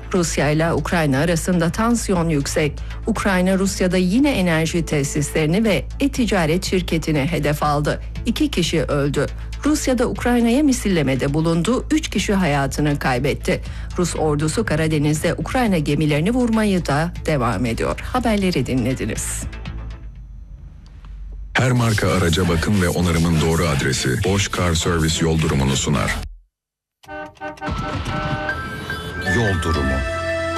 Rusya ile Ukrayna arasında tansiyon yüksek. Ukrayna Rusya'da yine enerji tesislerini ve e-ticaret şirketini hedef aldı. 2 kişi öldü. Rusya'da Ukrayna'ya misillemede bulundu. 3 kişi hayatını kaybetti. Rus ordusu Karadeniz'de Ukrayna gemilerini vurmayı da devam ediyor. Haberleri dinlediniz. Her marka araca bakım ve onarımın doğru adresi Bosch Car Service yol durumunu sunar. Yol durumu.